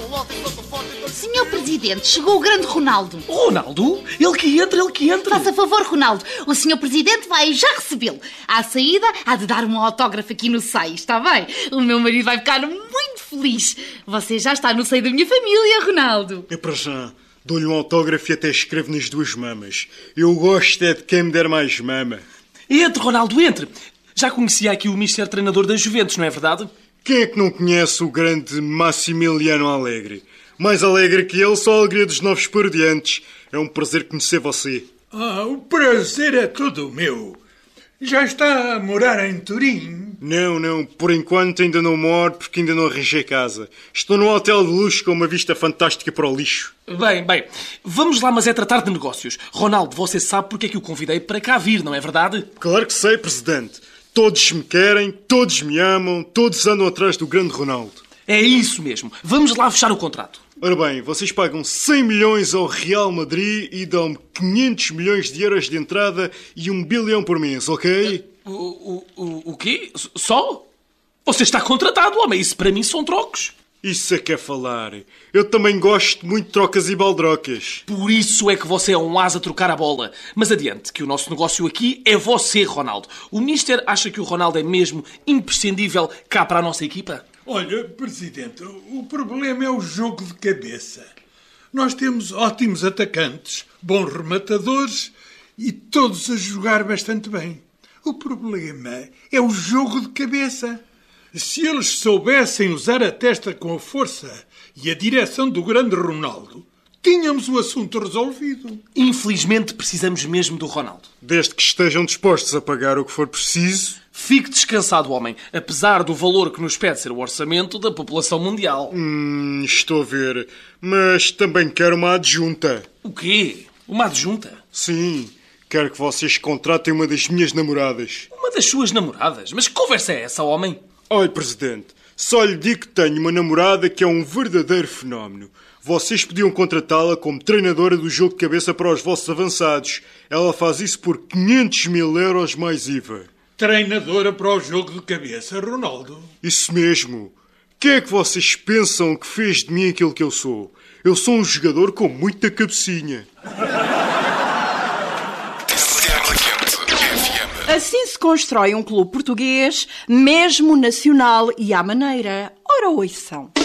Senhor Presidente, chegou o grande Ronaldo. Ronaldo? Ele que entra. Faça favor, Ronaldo. O Senhor Presidente vai já recebê-lo. À saída, há de dar um autógrafo aqui no seio, está bem? O meu marido vai ficar muito feliz. Você já está no seio da minha família, Ronaldo. Eu para já dou-lhe um autógrafo e até escrevo nas 2 mamas. Eu gosto é de quem me der mais mama. Entre, Ronaldo, entre. Já conhecia aqui o Mister Treinador da Juventus, não é verdade? Quem é que não conhece o grande Massimiliano Allegri? Mais alegre que ele, só a alegria dos novos parodiantes. É um prazer conhecer você. O prazer é todo meu. Já está a morar em Turim? Não. Por enquanto ainda não moro porque ainda não arranjei casa. Estou num hotel de luxo com uma vista fantástica para o lixo. Bem. Vamos lá, mas é tratar de negócios. Ronaldo, você sabe porque é que o convidei para cá vir, não é verdade? Claro que sei, Presidente. Todos me querem, todos me amam, todos andam atrás do grande Ronaldo. É isso mesmo. Vamos lá fechar o contrato. Ora bem, vocês pagam 100 milhões ao Real Madrid e dão-me 500 milhões de euros de entrada e 1 bilhão por mês, ok? O quê? Só? Você está contratado, homem. Isso para mim são trocos. Isso é que é falar. Eu também gosto muito de trocas e baldrocas. Por isso é que você é um asa a trocar a bola. Mas adiante, que o nosso negócio aqui é você, Ronaldo. O Mister acha que o Ronaldo é mesmo imprescindível cá para a nossa equipa? Olha, Presidente, o problema é o jogo de cabeça. Nós temos ótimos atacantes, bons rematadores e todos a jogar bastante bem. O problema é o jogo de cabeça. Se eles soubessem usar a testa com a força e a direção do grande Ronaldo, tínhamos o assunto resolvido. Infelizmente precisamos mesmo do Ronaldo. Desde que estejam dispostos a pagar o que for preciso. Fique descansado, homem, apesar do valor que nos pede ser o orçamento da população mundial. Estou a ver. Mas também quero uma adjunta. O quê? Uma adjunta? Sim, quero que vocês contratem uma das minhas namoradas. Uma das suas namoradas? Mas que conversa é essa, homem? Olha, Presidente, só lhe digo que tenho uma namorada que é um verdadeiro fenómeno. Vocês podiam contratá-la como treinadora do jogo de cabeça para os vossos avançados. Ela faz isso por 500 mil euros mais IVA. Treinadora para o jogo de cabeça, Ronaldo? Isso mesmo. Quem é que vocês pensam que fez de mim aquilo que eu sou? Eu sou um jogador com muita cabecinha. Assim se constrói um clube português, mesmo nacional e à maneira. Ora, ouçam.